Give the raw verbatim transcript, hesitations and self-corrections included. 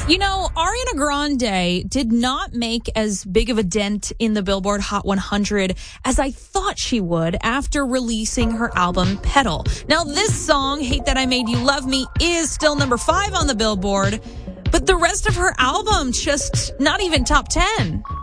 You know, Ariana Grande did not make as big of a dent in the Billboard Hot one hundred as I thought she would after releasing her album Petal. Now, this song, Hate That I Made You Love Me, is still number five on the Billboard, but the rest of her album just not even top ten.